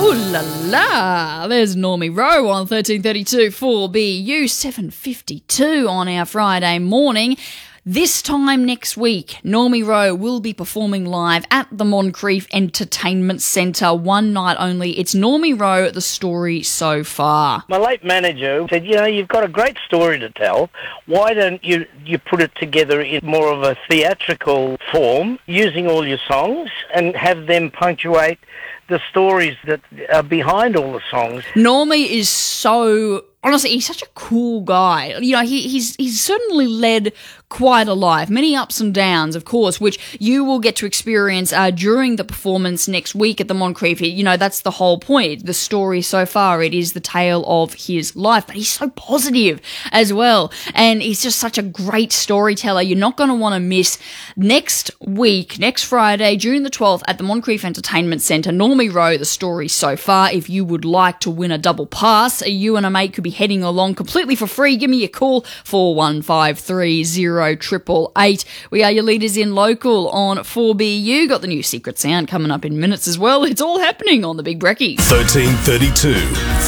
Ooh la la, there's Normie Rowe on 1332 4BU 7:52 on our Friday morning. This time next week, Normie Rowe will be performing live at the Moncrief Entertainment Centre, one night only. It's Normie Rowe, the story so far. My late manager said, you've got a great story to tell. Why don't you put it together in more of a theatrical form, using all your songs, and have them punctuate the stories that are behind all the songs. Normie is honestly, he's such a cool guy. He's certainly led quite a life. Many ups and downs, of course, which you will get to experience during the performance next week at the Moncrief. That's the whole point. The story so far, it is the tale of his life. But he's so positive as well. And he's just such a great storyteller. You're not going to want to miss next week, next Friday, June the 12th, at the Moncrief Entertainment Centre. Normie Rowe, the story so far. If you would like to win a double pass, you and a mate could be heading along completely for free. Give me a call, 41530888. We are your leaders in local on 4BU. Got the new Secret Sound coming up in minutes as well. It's all happening on the Big Brekkie. 1332